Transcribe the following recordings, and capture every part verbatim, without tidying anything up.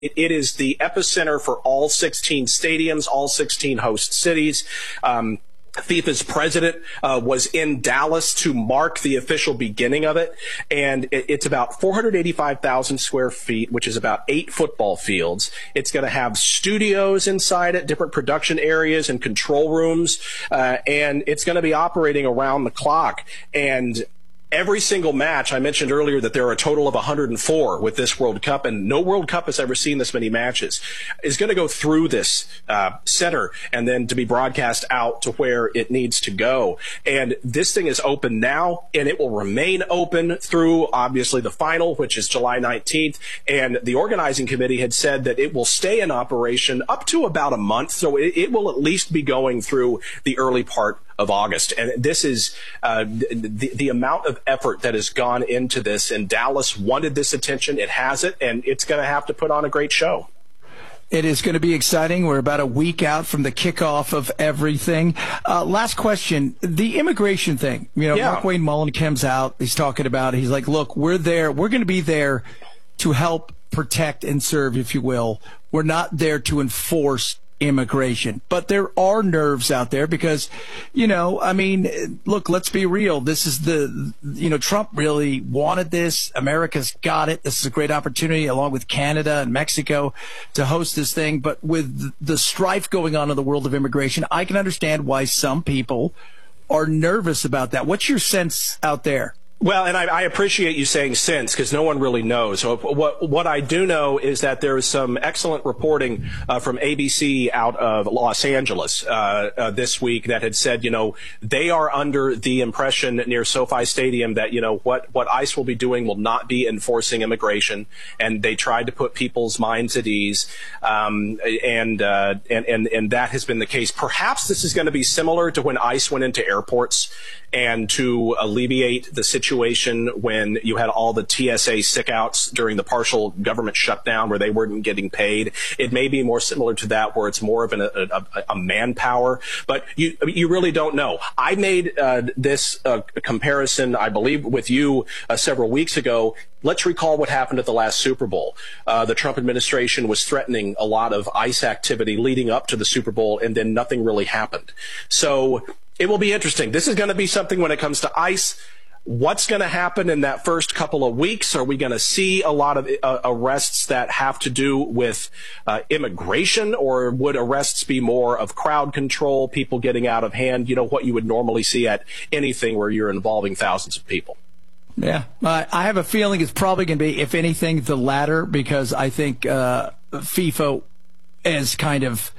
It, it is the epicenter for all sixteen stadiums, all sixteen host cities. Um, FIFA's president uh, was in Dallas to mark the official beginning of it, and it, it's about four hundred eighty-five thousand square feet, which is about eight football fields. It's going to have studios inside it, different production areas and control rooms, uh, and it's going to be operating around the clock. And every single match, I mentioned earlier that there are a total of one hundred four with this World Cup, and no World Cup has ever seen this many matches, is going to go through this uh, center and then to be broadcast out to where it needs to go. And this thing is open now, and it will remain open through, obviously, the final, which is July nineteenth. And the organizing committee had said that it will stay in operation up to about a month, so it, it will at least be going through the early part of August. And this is uh, the, the amount of effort that has gone into this, and Dallas wanted this attention. It has it, and it's going to have to put on a great show. It is going to be exciting. We're about a week out from the kickoff of everything. Uh, last question, the immigration thing. You know, yeah. Mark Wayne Mullen comes out. He's talking about it. He's like, look, we're there. We're going to be there to help protect and serve, if you will. We're not there to enforce immigration. But there are nerves out there because, you know, I mean, look, let's be real. This is the, you know, Trump really wanted this. America's got it. This is a great opportunity, along with Canada and Mexico, to host this thing. But with the strife going on in the world of immigration, I can understand why some people are nervous about that. What's your sense out there? Well, and I, I appreciate you saying since, because no one really knows. So what what I do know is that there is some excellent reporting uh, from A B C out of Los Angeles uh, uh, this week that had said, you know, they are under the impression near SoFi Stadium that, you know, what, what ICE will be doing will not be enforcing immigration, and they tried to put people's minds at ease, um, and, uh, and and and that has been the case. Perhaps this is going to be similar to when ICE went into airports, and to alleviate the situation when you had all the T S A sickouts during the partial government shutdown where they weren't getting paid. It may be more similar to that, where it's more of an, a, a, a manpower, but you you really don't know. I made uh, this uh, comparison, I believe, with you uh, several weeks ago. Let's recall what happened at the last Super Bowl. Uh, the Trump administration was threatening a lot of ICE activity leading up to the Super Bowl, and then nothing really happened. So it will be interesting. This is going to be something when it comes to ICE. What's going to happen in that first couple of weeks? Are we going to see a lot of uh, arrests that have to do with uh, immigration, or would arrests be more of crowd control, people getting out of hand, you know, what you would normally see at anything where you're involving thousands of people? Yeah, uh, I have a feeling it's probably going to be, if anything, the latter, because I think uh, FIFA is kind of,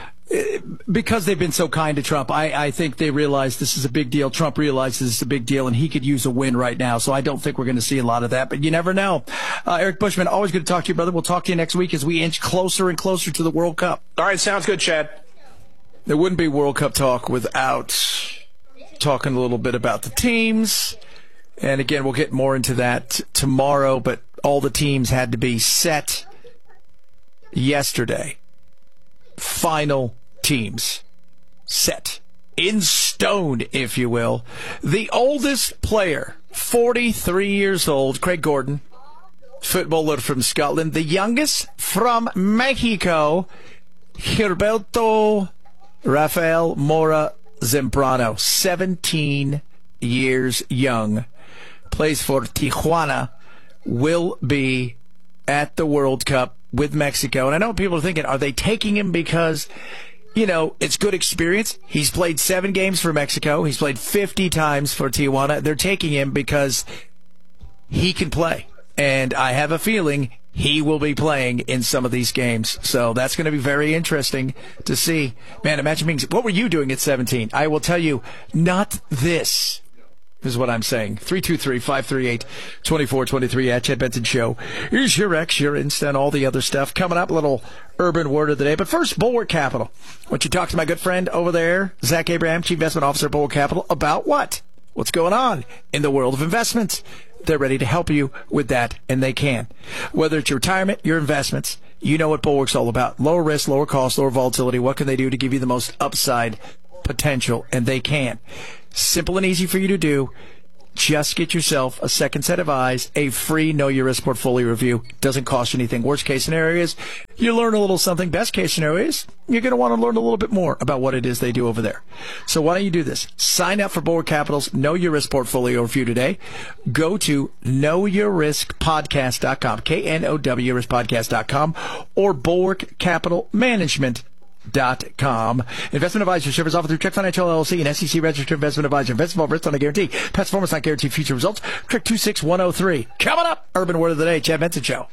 because they've been so kind to Trump, I, I think they realize this is a big deal. Trump realizes it's a big deal, and he could use a win right now. So I don't think we're going to see a lot of that, but you never know. Uh, Eric Bushman, always good to talk to you, brother. We'll talk to you next week as we inch closer and closer to the World Cup. All right, sounds good, Chad. There wouldn't be World Cup talk without talking a little bit about the teams. And again, we'll get more into that tomorrow, but all the teams had to be set yesterday. Final teams set in stone, if you will. The oldest player, forty-three years old, Craig Gordon, footballer from Scotland. The youngest from Mexico, Gilberto Rafael Mora Zambrano, seventeen years young, plays for Tijuana, will be at the World Cup with Mexico. And I know people are thinking, are they taking him because, you know, it's good experience? He's played seven games for Mexico. He's played fifty times for Tijuana. They're taking him because he can play. And I have a feeling he will be playing in some of these games. So that's going to be very interesting to see. Man, imagine being, what were you doing at seventeen? I will tell you, not this. Is what I'm saying. three two three, five three eight, two four two three at Chad Benson Show. Here's your X, your Insta, and all the other stuff. Coming up, a little urban word of the day. But first, Bulwark Capital. I want you to talk to my good friend over there, Zach Abraham, Chief Investment Officer at Bulwark Capital, about what? What's going on in the world of investments? They're ready to help you with that, and they can. Whether it's your retirement, your investments, you know what Bulwark's all about. Lower risk, lower cost, lower volatility. What can they do to give you the most upside potential? And they can. Simple and easy for you to do. Just get yourself a second set of eyes, a free Know Your Risk portfolio review. Doesn't cost you anything. Worst case scenario is you learn a little something. Best case scenario is you're going to want to learn a little bit more about what it is they do over there. So why don't you do this? Sign up for Bulwark Capital's Know Your Risk portfolio review today. Go to know your risk podcast dot com, K N O W risk podcast dot com, or Bulwark Capital Management dot com. Investment advisor service offered through Trick Financial L L C, an S E C registered investment advisor. Investment risk not a guarantee. Past performance not guaranteed future results. Trick two six one oh three. Coming up, Urban Word of the Day, Chad Benson Show.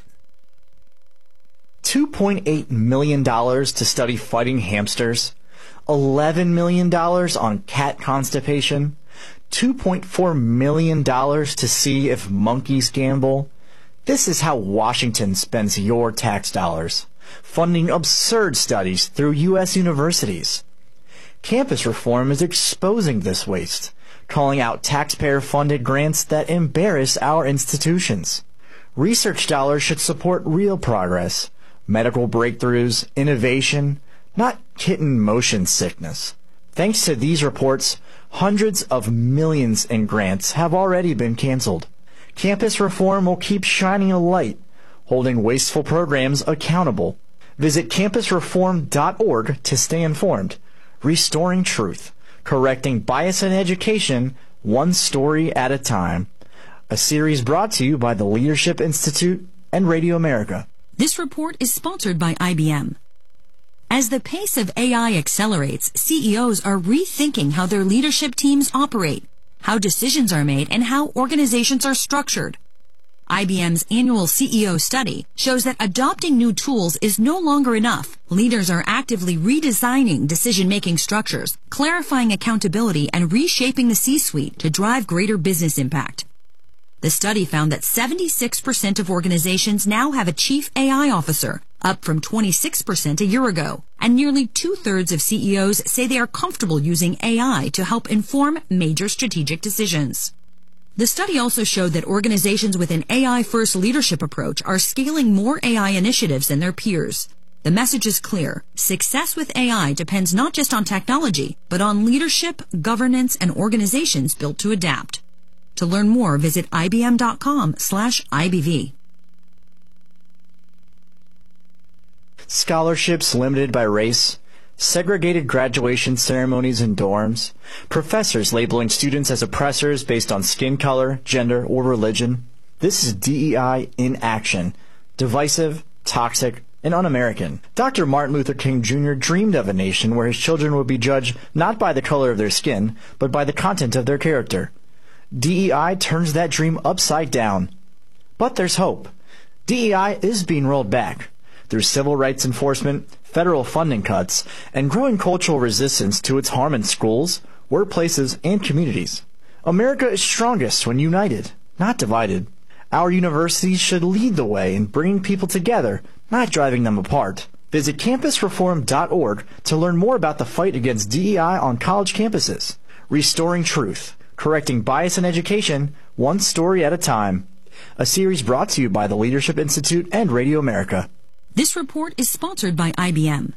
two point eight million dollars to study fighting hamsters. eleven million dollars on cat constipation. two point four million dollars to see if monkeys gamble. This is how Washington spends your tax dollars, funding absurd studies through U S universities. Campus reform is exposing this waste, calling out taxpayer-funded grants that embarrass our institutions. Research dollars should support real progress, medical breakthroughs, innovation, not kitten motion sickness. Thanks to these reports, hundreds of millions in grants have already been canceled. Campus reform will keep shining a light, holding wasteful programs accountable. Visit campus reform dot org to stay informed. Restoring truth, correcting bias in education, one story at a time. A series brought to you by the Leadership Institute and Radio America. This report is sponsored by I B M. As the pace of A I accelerates, C E Os are rethinking how their leadership teams operate, how decisions are made, and how organizations are structured. I B M's annual C E O study shows that adopting new tools is no longer enough. Leaders are actively redesigning decision-making structures, clarifying accountability, and reshaping the C-suite to drive greater business impact. The study found that seventy-six percent of organizations now have a chief A I officer, up from twenty-six percent a year ago, and nearly two-thirds of C E Os say they are comfortable using A I to help inform major strategic decisions. The study also showed that organizations with an A I-first leadership approach are scaling more A I initiatives than their peers. The message is clear. Success with A I depends not just on technology, but on leadership, governance, and organizations built to adapt. To learn more, visit I B M dot com slash I B V. Scholarships limited by race, segregated graduation ceremonies in dorms, professors labeling students as oppressors based on skin color, gender, or religion. This is D E I in action. Divisive, toxic, and un-American. Doctor Martin Luther King Junior dreamed of a nation where his children would be judged not by the color of their skin, but by the content of their character. D E I turns that dream upside down. But there's hope. D E I is being rolled back through civil rights enforcement, federal funding cuts, and growing cultural resistance to its harm in schools, workplaces, and communities. America is strongest when united, not divided. Our universities should lead the way in bringing people together, not driving them apart. Visit campus reform dot org to learn more about the fight against D E I on college campuses. Restoring truth, correcting bias in education, one story at a time. A series brought to you by the Leadership Institute and Radio America. This report is sponsored by I B M.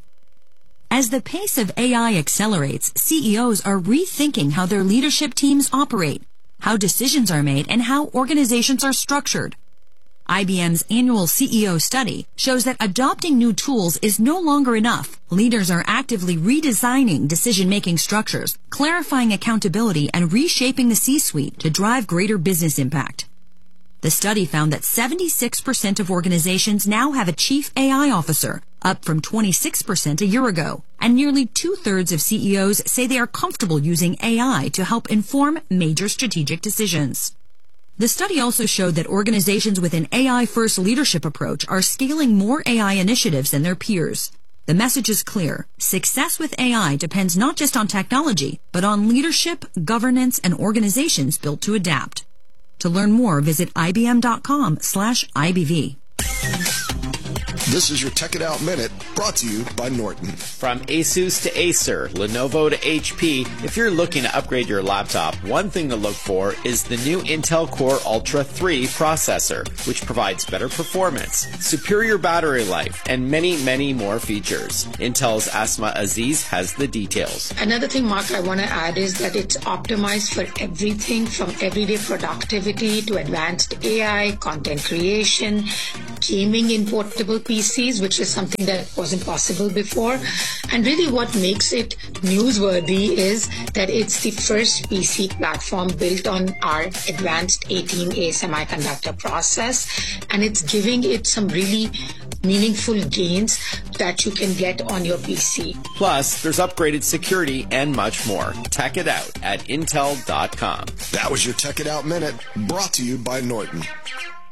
As the pace of A I accelerates, C E Os are rethinking how their leadership teams operate, how decisions are made, and how organizations are structured. I B M's annual C E O study shows that adopting new tools is no longer enough. Leaders are actively redesigning decision-making structures, clarifying accountability, and reshaping the C-suite to drive greater business impact. The study found that seventy-six percent of organizations now have a chief A I officer, up from twenty-six percent a year ago, and nearly two-thirds of C E Os say they are comfortable using A I to help inform major strategic decisions. The study also showed that organizations with an A I-first leadership approach are scaling more A I initiatives than their peers. The message is clear. Success with A I depends not just on technology, but on leadership, governance, and organizations built to adapt. To learn more, visit I B M dot com slash I B V. This is your Tech It Out Minute, brought to you by Norton. From Asus to Acer, Lenovo to H P, if you're looking to upgrade your laptop, one thing to look for is the new Intel Core Ultra three processor, which provides better performance, superior battery life, and many, many more features. Intel's Asma Aziz has the details. Another thing, Mark, I want to add is that it's optimized for everything from everyday productivity to advanced A I, content creation, gaming in portable P Cs, which is something that wasn't possible before. And really what makes it newsworthy is that it's the first P C platform built on our advanced eighteen A semiconductor process, and it's giving it some really meaningful gains that you can get on your P C. Plus, there's upgraded security and much more. Tech it out at intel dot com. That was your Tech It Out Minute, brought to you by Norton.